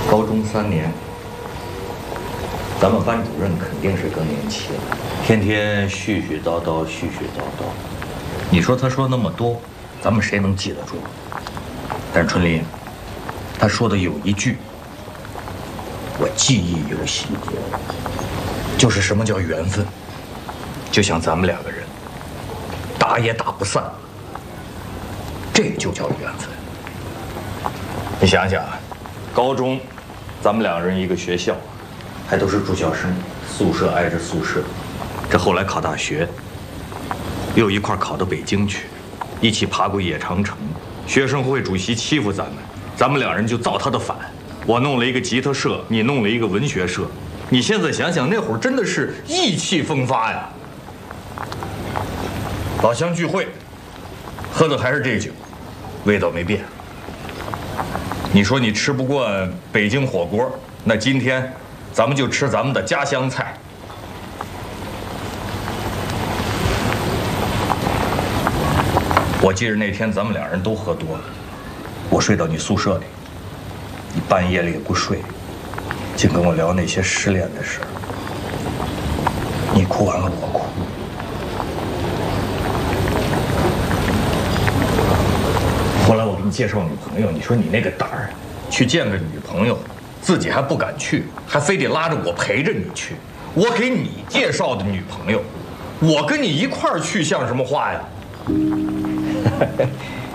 高中3年，咱们班主任肯定是更年期了，天天絮絮叨叨，絮絮叨叨。你说他说那么多，咱们谁能记得住？但是春林，他说的有一句，我记忆犹新，就是什么叫缘分？就像咱们2个人，打也打不散，这就叫缘分。你想想，高中，咱们2人一个学校，还都是住校生，宿舍挨着宿舍。这后来考大学，又一块考到北京去，一起爬过野长城。学生会主席欺负咱们2人就造他的反。我弄了一个吉他社，你弄了一个文学社。你现在想想，那会儿真的是意气风发呀。老乡聚会，喝的还是这酒，味道没变。你说你吃不惯北京火锅，那今天咱们就吃咱们的家乡菜。我记得那天咱们2人都喝多了，我睡到你宿舍里，你半夜里也不睡，净跟我聊那些失恋的事儿。你哭完了，我哭。后来我给你介绍女朋友，你说你那个胆儿，去见个女朋友，自己还不敢去，还非得拉着我陪着你去。我给你介绍的女朋友，我跟你一块儿去像什么话呀？